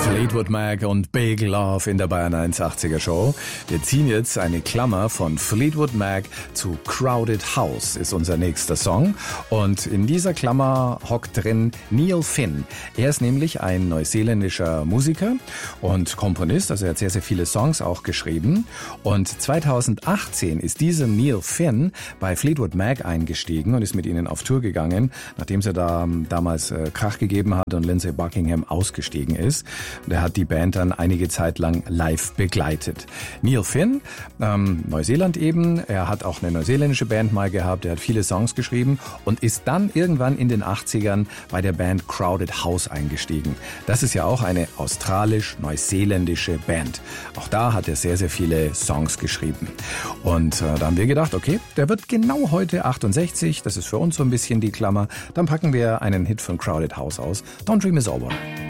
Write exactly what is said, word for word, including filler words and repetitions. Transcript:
Fleetwood Mac und Big Love in der Bayern eins achtziger Show. Wir ziehen jetzt eine Klammer von Fleetwood Mac zu Crowded House, ist unser nächster Song. Und in dieser Klammer hockt drin Neil Finn. Er ist nämlich ein neuseeländischer Musiker und Komponist, also er hat sehr, sehr viele Songs auch geschrieben. Und zweitausendachtzehn ist dieser Neil Finn bei Fleetwood Mac eingestiegen und ist mit ihnen auf Tour gegangen, nachdem sie da damals äh, Krach gegeben hat und Lindsey Buckingham ausgestiegen ist. Und er hat die Band dann einige Zeit lang live begleitet. Neil Finn, ähm, Neuseeland eben, er hat auch eine neuseeländische Band mal gehabt, er hat viele Songs geschrieben und ist dann irgendwann in den achtzigern bei der Band Crowded House eingestiegen. Das ist ja auch eine australisch-neuseeländische Band. Auch da hat er sehr, sehr viele Songs geschrieben. Und äh, da haben wir gedacht, okay, der wird genau heute achtundsechzig, das ist für uns so ein bisschen die Klammer. Dann packen wir einen Hit von Crowded House aus, Don't Dream Is Over.